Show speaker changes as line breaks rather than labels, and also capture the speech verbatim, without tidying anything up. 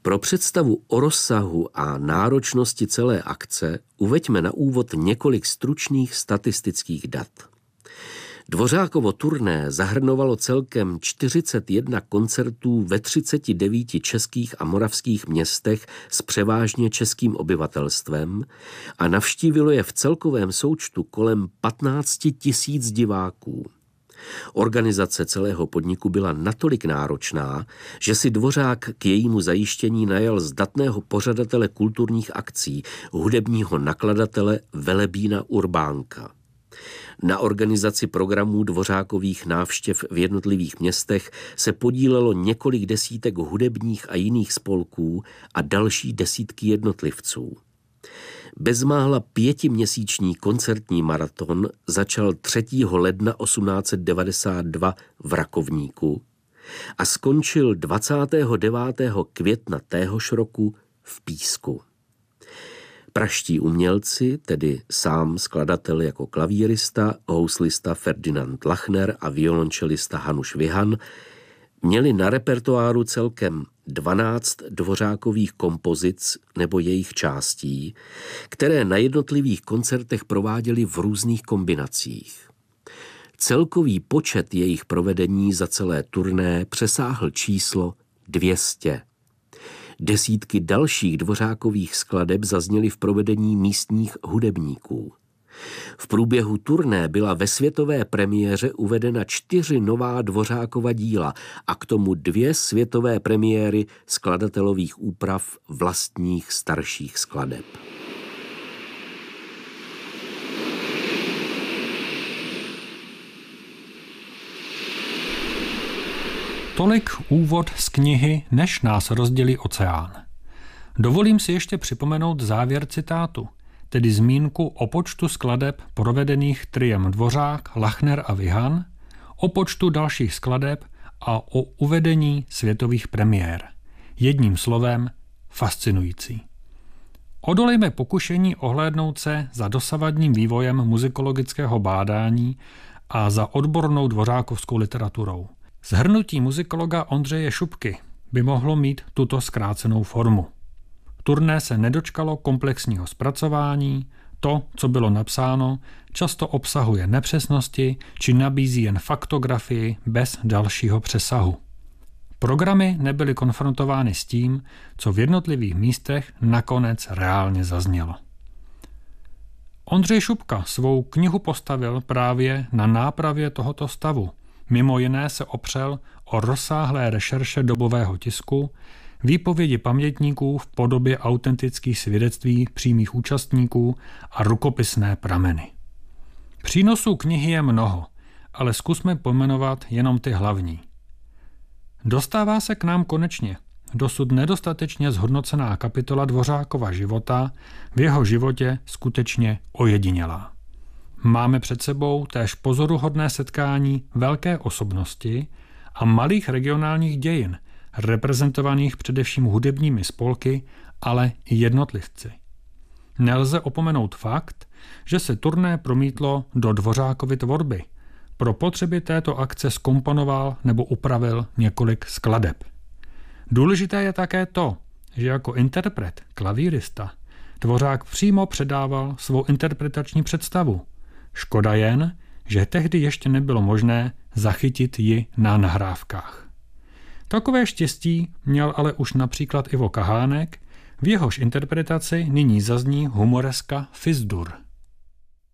Pro představu o rozsahu a náročnosti celé akce uveďme na úvod několik stručných statistických dat. Dvořákovo turné zahrnovalo celkem čtyřicet jedna koncertů ve třiceti devíti českých a moravských městech s převážně českým obyvatelstvem a navštívilo je v celkovém součtu kolem patnáct tisíc diváků. Organizace celého podniku byla natolik náročná, že si Dvořák k jejímu zajištění najal zdatného pořadatele kulturních akcí, hudebního nakladatele Velebína Urbánka. Na organizaci programů Dvořákových návštěv v jednotlivých městech se podílelo několik desítek hudebních a jiných spolků a další desítky jednotlivců. Bezmála pětiměsíční koncertní maraton začal třetího ledna osmnáct set devadesát dva v Rakovníku a skončil dvacátého devátého května téhož roku v Písku. Pražští umělci, tedy sám skladatel jako klavírista, houslista Ferdinand Lachner a violončelista Hanuš Vihan, měli na repertoáru celkem dvanáct Dvořákových kompozic nebo jejich částí, které na jednotlivých koncertech prováděli v různých kombinacích. Celkový počet jejich provedení za celé turné přesáhl číslo dvě stě. Desítky dalších Dvořákových skladeb zazněly v provedení místních hudebníků. V průběhu turné byla ve světové premiéře uvedena čtyři nová Dvořákova díla a k tomu dvě světové premiéry skladatelových úprav vlastních starších skladeb.
Tolik úvod z knihy Než nás rozdělí oceán. Dovolím si ještě připomenout závěr citátu, tedy zmínku o počtu skladeb provedených triem Dvořák, Lachner a Vihan, o počtu dalších skladeb a o uvedení světových premiér. Jedním slovem fascinující. Odolejme pokušení ohlédnout se za dosavadním vývojem muzikologického bádání a za odbornou dvořákovskou literaturou. Shrnutí muzikologa Ondřeje Šupky by mohlo mít tuto zkrácenou formu. Turné se nedočkalo komplexního zpracování, to, co bylo napsáno, často obsahuje nepřesnosti či nabízí jen faktografii bez dalšího přesahu. Programy nebyly konfrontovány s tím, co v jednotlivých místech nakonec reálně zaznělo. Ondřej Šupka svou knihu postavil právě na nápravě tohoto stavu. Mimo jiné se opřel o rozsáhlé rešerše dobového tisku, výpovědi pamětníků v podobě autentických svědectví přímých účastníků a rukopisné prameny. Přínosů knihy je mnoho, ale zkusme pojmenovat jenom ty hlavní. Dostává se k nám konečně dosud nedostatečně zhodnocená kapitola Dvořákova života, v jeho životě skutečně ojedinělá. Máme před sebou též pozoruhodné setkání velké osobnosti a malých regionálních dějin, reprezentovaných především hudebními spolky, ale i jednotlivci. Nelze opomenout fakt, že se turné promítlo do Dvořákovy tvorby. Pro potřeby této akce zkomponoval nebo upravil několik skladeb. Důležité je také to, že jako interpret, klavírista, Dvořák přímo předával svou interpretační představu. Škoda jen, že tehdy ještě nebylo možné zachytit ji na nahrávkách. Takové štěstí měl ale už například Ivo Kahánek, v jehož interpretaci nyní zazní humoreska Fizdur.